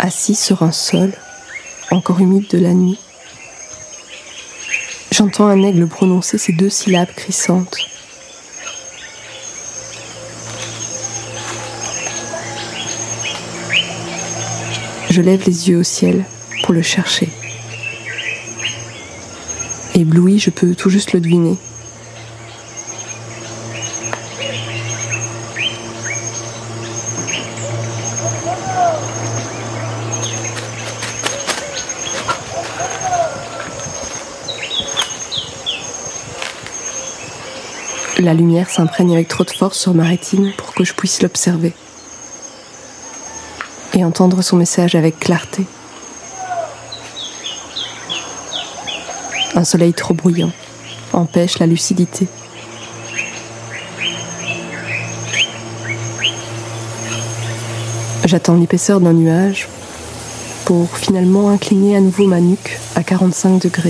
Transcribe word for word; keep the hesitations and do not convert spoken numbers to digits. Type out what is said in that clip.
assis sur un sol, encore humide de la nuit. J'entends un aigle prononcer ces deux syllabes crissantes. Je lève les yeux au ciel pour le chercher. Ébloui, je peux tout juste le deviner. La lumière s'imprègne avec trop de force sur ma rétine pour que je puisse l'observer et entendre son message avec clarté. Un soleil trop bruyant empêche la lucidité. J'attends l'épaisseur d'un nuage pour finalement incliner à nouveau ma nuque à quarante-cinq degrés.